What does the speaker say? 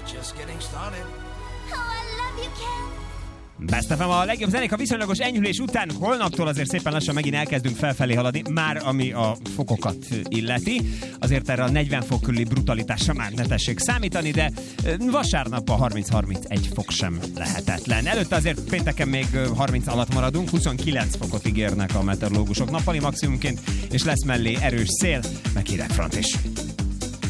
we're just getting started. Oh, I love you, Ken. Best FM a legjobb zenék a viszonylagos enyhülés után. Holnaptól azért szépen lassan megint elkezdünk felfelé haladni, már ami a fokokat illeti. Azért erre a 40 fok körüli brutalitásra már ne tessék számítani, de vasárnap a 30-31 fok sem lehetetlen. Előtte azért pénteken még 30 alatt maradunk, 29 fokot ígérnek a meteorológusok nappali maximumként, és lesz mellé erős szél, meg hideg front is.